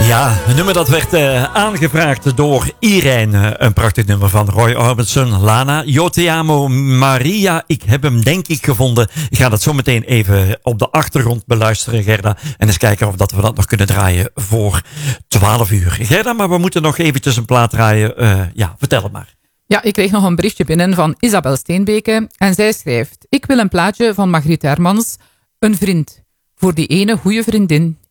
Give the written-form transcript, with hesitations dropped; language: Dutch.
Ja, een nummer dat werd aangevraagd door Irene. Een prachtig nummer van Roy Orbison, Lana. Yo te amo Maria, ik heb hem denk ik gevonden. Ik ga dat zo meteen even op de achtergrond beluisteren, Gerda. En eens kijken of dat we dat nog kunnen draaien voor 12 uur. Gerda, maar we moeten nog eventjes een plaat draaien. Ja, vertel het maar. Ja, ik kreeg nog een berichtje binnen van Isabel Steenbeke. En zij schrijft: ik wil een plaatje van Margriet Hermans. Een vriend. Voor die ene goede vriendin